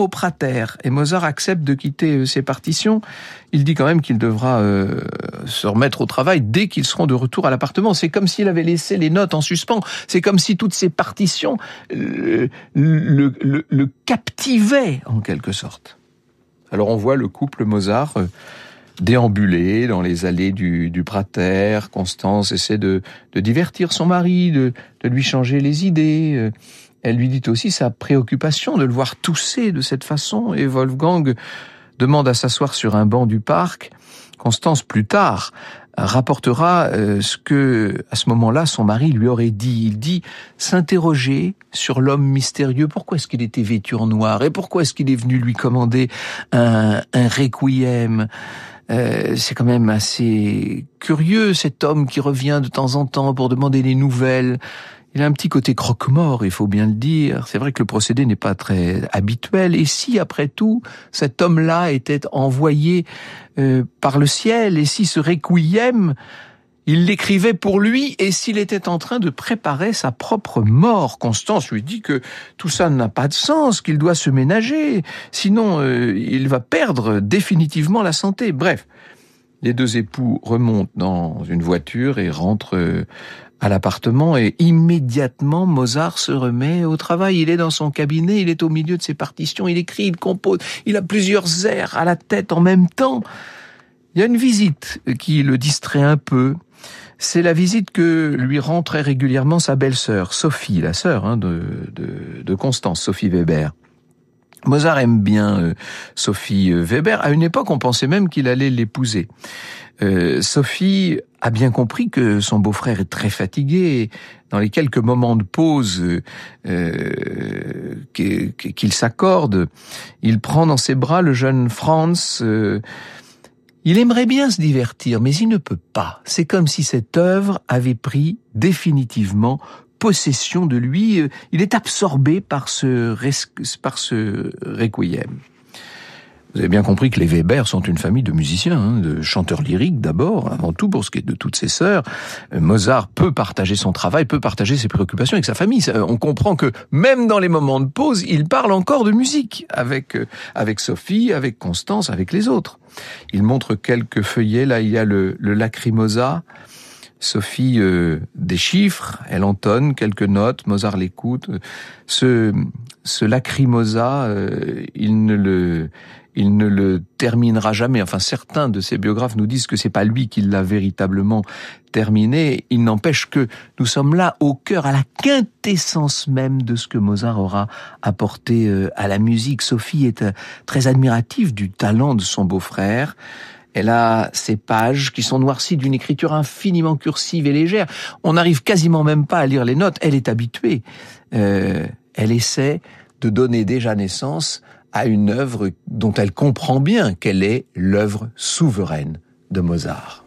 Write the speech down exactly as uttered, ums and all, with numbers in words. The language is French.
au Prater et Mozart accepte de quitter ses partitions, il dit quand même qu'il devra euh, se remettre au travail dès qu'ils seront de retour à l'appartement. C'est comme s'il avait laissé les notes en suspens. C'est comme si toutes ces partitions le, le, le, le captivaient en quelque sorte. Alors on voit le couple Mozart euh, déambuler dans les allées du, du Prater. Constance essaie de, de divertir son mari, de, de lui changer les idées. Elle lui dit aussi sa préoccupation de le voir tousser de cette façon. Et Wolfgang demande à s'asseoir sur un banc du parc. Constance, plus tard, rapportera euh, ce que, à ce moment-là, son mari lui aurait dit. Il dit s'interroger sur l'homme mystérieux. Pourquoi est-ce qu'il était vêtu en noir? Et pourquoi est-ce qu'il est venu lui commander un, un requiem? Euh, c'est quand même assez curieux, cet homme qui revient de temps en temps pour demander des nouvelles. Il a un petit côté croque-mort, il faut bien le dire. C'est vrai que le procédé n'est pas très habituel. Et si, après tout, cet homme-là était envoyé euh, par le ciel, et si ce requiem, il l'écrivait pour lui, et s'il était en train de préparer sa propre mort? Constance lui dit que tout ça n'a pas de sens, qu'il doit se ménager, sinon euh, il va perdre définitivement la santé. Bref, les deux époux remontent dans une voiture et rentrent euh, à l'appartement, et immédiatement Mozart se remet au travail. Il est dans son cabinet, il est au milieu de ses partitions, il écrit, il compose, il a plusieurs airs à la tête en même temps. Il y a une visite qui le distrait un peu. C'est la visite que lui rend très régulièrement sa belle-sœur, Sophie, la sœur hein, de, de, de Constance, Sophie Weber. Mozart aime bien euh, Sophie Weber. À une époque, on pensait même qu'il allait l'épouser. Euh, Sophie a bien compris que son beau-frère est très fatigué. Et dans les quelques moments de pause euh, qu'il s'accorde, il prend dans ses bras le jeune Franz. Euh, il aimerait bien se divertir, mais il ne peut pas. C'est comme si cette œuvre avait pris définitivement possession de lui. Il est absorbé par ce, par ce requiem. Vous avez bien compris que les Weber sont une famille de musiciens, hein, de chanteurs lyriques d'abord, avant tout pour ce qui est de toutes ses sœurs. Mozart peut partager son travail, peut partager ses préoccupations avec sa famille. On comprend que même dans les moments de pause, il parle encore de musique avec avec Sophie, avec Constance, avec les autres. Il montre quelques feuillets. Là, il y a le, le Lacrimosa. Sophie euh, déchiffre, elle entonne quelques notes, Mozart l'écoute. Ce, ce Lacrimosa, euh, il ne le, il ne le terminera jamais. Enfin, certains de ses biographes nous disent que c'est pas lui qui l'a véritablement terminé. Il n'empêche que nous sommes là au cœur, à la quintessence même de ce que Mozart aura apporté euh, à la musique. Sophie est euh, très admirative du talent de son beau-frère. Elle a ces pages qui sont noircies d'une écriture infiniment cursive et légère. On n'arrive quasiment même pas à lire les notes. Elle est habituée. Euh, elle essaie de donner déjà naissance à une œuvre dont elle comprend bien qu'elle est l'œuvre souveraine de Mozart.